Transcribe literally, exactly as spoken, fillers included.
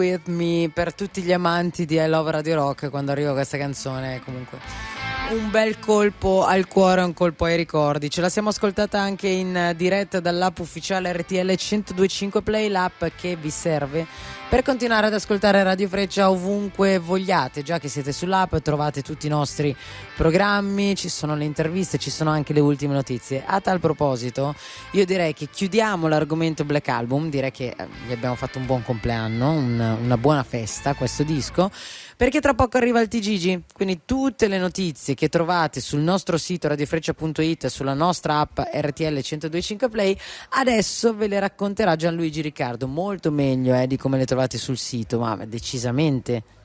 With Me per tutti gli amanti di I Love Radio Rock. Quando arriva questa canzone comunque un bel colpo al cuore, un colpo ai ricordi. Ce la siamo ascoltata anche in diretta dall'app ufficiale R T L centodue e cinque Play, l'app che vi serve per continuare ad ascoltare Radio Freccia ovunque vogliate. Già che siete sull'app trovate tutti i nostri programmi, ci sono le interviste, ci sono anche le ultime notizie. A tal proposito io direi che chiudiamo l'argomento Black Album, direi che gli abbiamo fatto un buon compleanno, un, una buona festa a questo disco, perché tra poco arriva il T G G, quindi tutte le notizie che trovate sul nostro sito radiofreccia punto it e sulla nostra app R T L centodue e cinque Play adesso ve le racconterà Gianluigi Riccardo, molto meglio eh, di come le trovate sul sito, ma decisamente